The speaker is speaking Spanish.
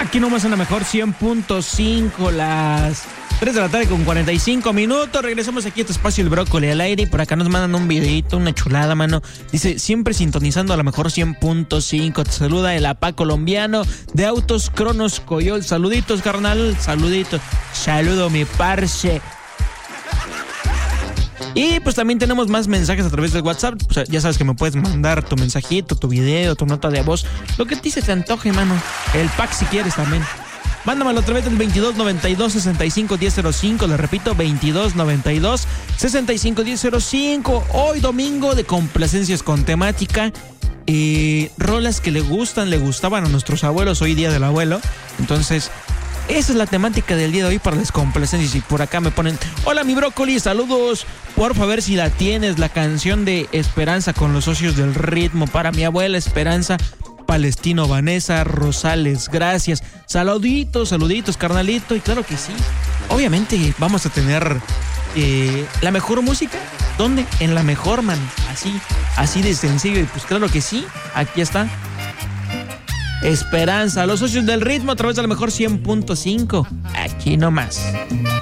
Aquí nomás en la mejor 100.5, las 3 de la tarde con 45 minutos. Regresamos aquí a tu espacio, el brócoli al aire. Y por acá nos mandan un videito, una chulada, mano. Dice, siempre sintonizando a la mejor 100.5. Te saluda el APA colombiano de Autos Cronos Coyol. Saluditos, carnal, saluditos. Saludo, mi parce. Y pues también tenemos más mensajes a través del WhatsApp. O sea, ya sabes que me puedes mandar tu mensajito, tu video, tu nota de voz, lo que a ti se te antoje, mano. El pack si quieres también. Mándamelo a través del 2292-651005. Le repito, 2292-651005. Hoy domingo de complacencias con temática. Rolas que le gustaban a nuestros abuelos. Hoy día del abuelo. Entonces, esa es la temática del día de hoy para las complacencias. Y por acá me ponen, hola mi brócoli, saludos. Por favor, si la tienes, la canción de Esperanza con los socios del ritmo para mi abuela Esperanza Palestino Vanessa Rosales. Gracias. Saluditos, carnalito. Y claro que sí, obviamente vamos a tener la mejor música. ¿Dónde? En la mejor, man. Así de sencillo. Y pues claro que sí, aquí está Esperanza, los socios del ritmo a través de la mejor 100.5. Aquí nomás.